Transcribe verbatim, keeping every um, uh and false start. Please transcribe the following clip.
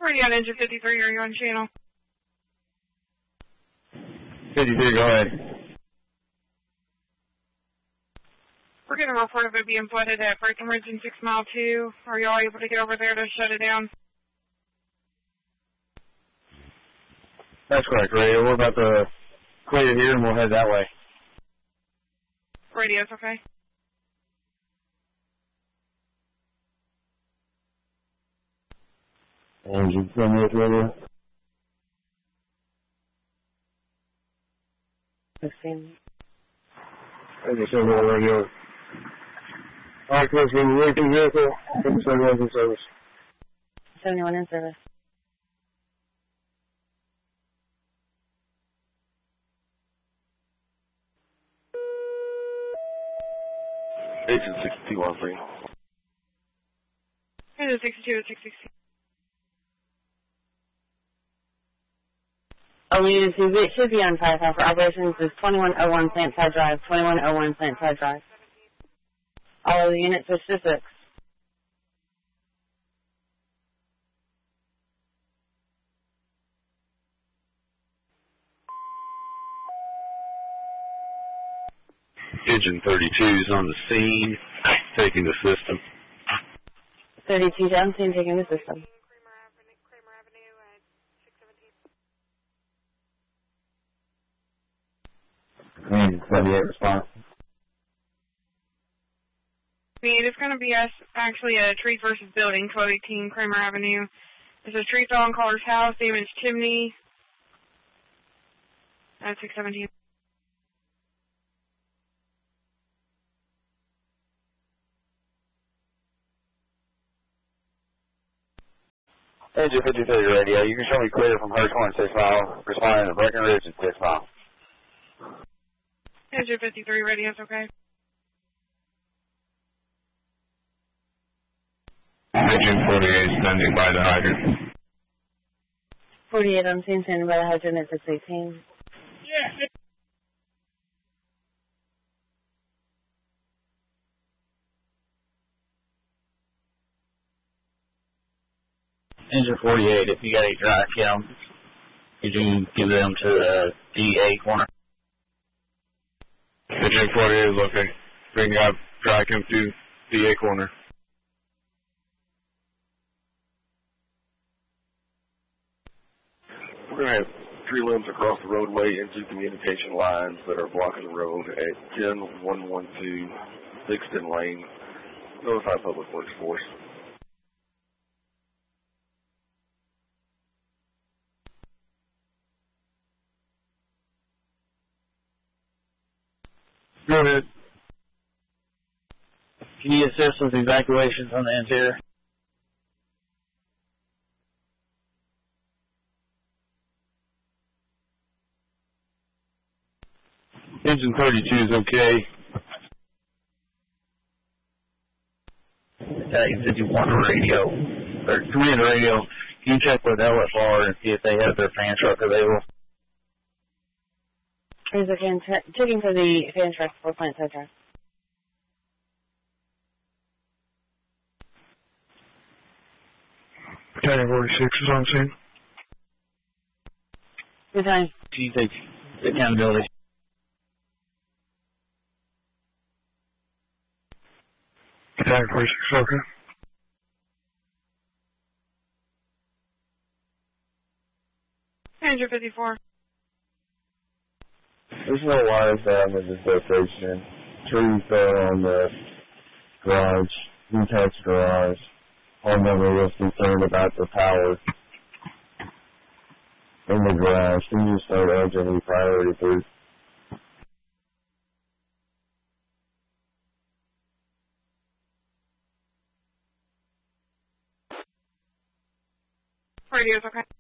Radio on engine fifty-three, are you on channel? fifty-three, go ahead. We're getting a report of it being flooded at Breckenridge in six mile two. Are y'all able to get over there to shut it down? That's correct, Radio. We're about to clear here and we'll head that way. Radio's okay. Engine twenty-eight, Radio. sixteen. Engine seventy-one, Radio. Alright, close to the working vehicle. seventy-one in service. seventy-one in service. Agent sixty-two one three. Agent sixty-two at six sixteen. All units who should be on fire for operations is twenty-one oh one Saint Todd Drive, twenty-one oh one Saint Todd Drive. All of the units are six six. Engine thirty-two is on the scene, taking the system. thirty-two down, scene taking the system. Engine seventy-eight, response. It's going to be us, actually a Trees versus Building, twelve eighteen Kramer Avenue. There's a tree fell on caller's house, damaged chimney. At six seventeen. Engine fifty-three, Radio. You can show me clear from Hertz one, six mile. Responding to Breckenridge at six mile. Engine fifty-three, radio's okay. Engine forty-eight standing by the hydrant. forty-eight on scene, standing by the hydrant at six eighteen. Yeah. Engine forty-eight, if you got any dry chem, could you give them to the D A corner? Engine forty-eight is okay. Bring up dry chem to D A corner. We're going to have tree limbs across the roadway into communication lines that are blocking the road at ten one twelve Sixton Lane. Notify Public Works Force. Go ahead. Can you assist with evacuations on the interior? Engine thirty-two is okay. Battalion fifty-one radio, or Commander Radio, can you check with L F R and see if they have their fan truck available? Is the fan tra- checking for the fan truck for plant side drive. Battalion forty-six is on scene. Good time. Can you take accountability? Battalion forty-six, okay. Engine fifty-four. There's no wires down in this location. Tree fell on the garage, detached garage. Homeowner was concerned about the power in the garage. Can you start urging priority, please? Radio's okay.